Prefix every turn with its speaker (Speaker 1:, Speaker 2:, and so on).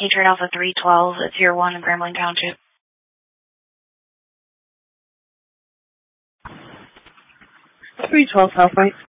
Speaker 1: Patriot Alpha 312, it's Tier 1 in Grambling Township.
Speaker 2: 312 South Point.